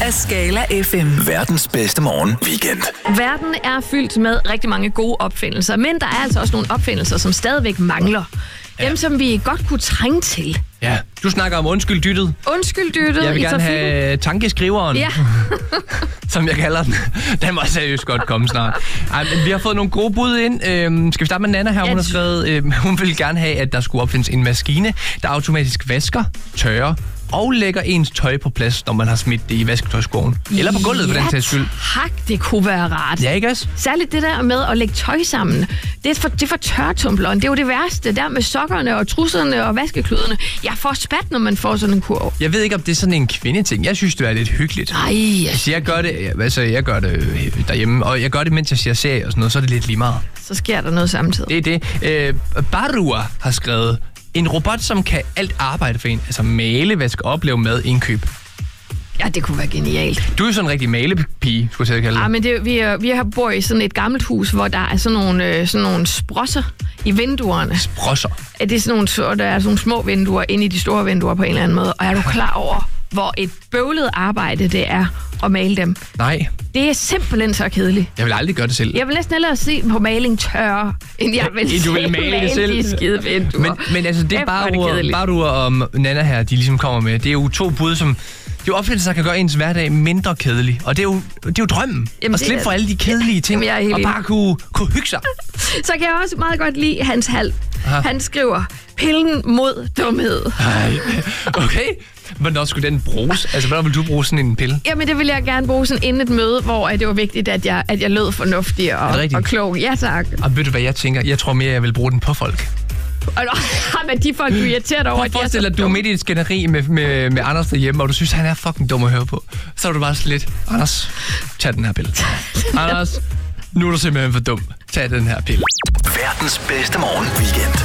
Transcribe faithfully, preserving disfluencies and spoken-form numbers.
af Skala F M. Verdens bedste morgen weekend. Verden er fyldt med rigtig mange gode opfindelser, men der er altså også nogle opfindelser, som stadigvæk mangler. Dem, ja. som vi godt kunne trænge til. Ja, du snakker om undskyld dyttet. Undskyld dyttet. Jeg vil i gerne trafikken. have tankeskriveren, Ja. som jeg kalder den. Den må seriøst godt komme snart. Ej, men vi har fået nogle gode bud ind. Øhm, skal vi starte med Nana her? Hun Ja, har skrevet, øhm, hun vil gerne have, at der skulle opfindes en maskine, der automatisk vasker, tørrer og lægger ens tøj på plads, når man har smidt det i vasketøjskurven. Eller på gulvet, for den sags skyld. Tak, det kunne være rart. Ja, ikke også? Særligt det der med at lægge tøj sammen. Det er for, det er for tørretumbleren. Det er jo det værste. Der med sokkerne og trusserne og vaskekludene. Jeg får spat, når man får sådan en kurv. Jeg ved ikke, om det er sådan en kvindeting. Jeg synes, det er lidt hyggeligt. Nej. Altså, jeg gør det, altså, jeg gør det derhjemme, og jeg gør det, mens jeg ser serie og sådan noget, så er det lidt lige meget. Så sker der noget samtidig. Det er det. Øh, Barua har skrevet, en robot, som kan alt arbejde for en. Altså male, vaske, opleve mad, indkøb. Ja, det kunne være genialt. Du er jo sådan en rigtig malepige, skulle jeg kalde det. Ja, men det, vi, er, vi har bor i sådan et gammelt hus, hvor der er sådan nogle, øh, sådan nogle sprosser i vinduerne. Sprosser. Det er sådan nogle, så der er sådan nogle små vinduer inde i de store vinduer på en eller anden måde. Og er du klar over, hvor et bøvlet arbejde det er at male dem? Nej. Det er simpelthen så kedeligt. Jeg vil aldrig gøre det selv. Jeg vil næsten hellere se på maling tørre, end jeg vil End du vil se male det selv. de skide vinduer. Men, men altså, det er Kæft, hvor er det bare kedeligt. Barua og Nana her, de ligesom kommer med. Det er jo to bud, som... Det er jo opfindelser, der kan gøre ens hverdag mindre kedelig. Og det er jo, det er jo drømmen. Jamen, at det slippe er- for alle de kedelige ting. Jamen, jeg er helt og enig. bare kunne, kunne hygge sig. Så kan jeg også meget godt lide Hans Hal. Aha. Han skriver, pillen mod dumhed. Ej, okay. Hvornår skulle den bruges? Altså, hvornår vil du bruge sådan en pille? Jamen, det vil jeg gerne bruge sådan inden et møde, hvor det var vigtigt, at jeg, at jeg lød fornuftig og, rigtigt? og klog. Ja, tak. Og ved du, hvad jeg tænker? Jeg tror mere, jeg vil bruge den på folk. Og nå, men de folk, du er irriteret over, Prøv at at de er forestille så dig, at du er dumme. midt i et skænderi med, med, med Anders derhjemme, og du synes, han er fucking dum at høre på. Så er du bare sådan lidt, Anders, tag den her pille. Anders, nu er du simpelthen for dum. Tag den her pille. Verdens bedste morgen weekend.